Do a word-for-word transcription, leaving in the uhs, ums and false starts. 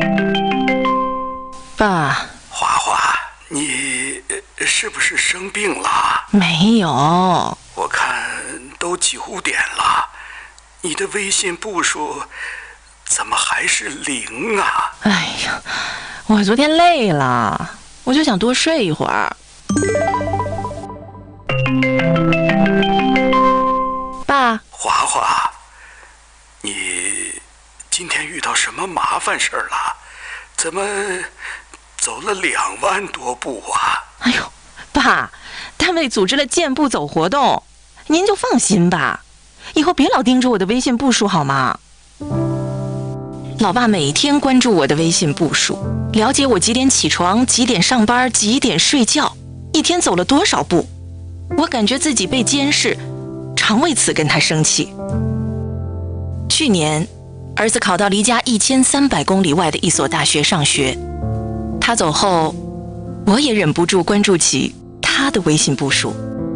爸， 花花，你是不是生病了？ 没有， 我看都九点了，你的微信步数怎么还是零啊？ 哎呀，我昨天累了，我就想多睡一会儿。爸， 花花，你今天遇到什么麻烦事儿了？怎么走了两万多步啊？ 哎呦，爸，单位组织了健步走活动，您就放心吧，以后别老盯着我的微信步数好吗？老爸每天关注我的微信步数，了解我几点起床、几点上班、几点睡觉，一天走了多少步。我感觉自己被监视，常为此跟他生气。去年，儿子考到离家一千三百公里外的一所大学上学，他走后，我也忍不住关注起他的微信步数。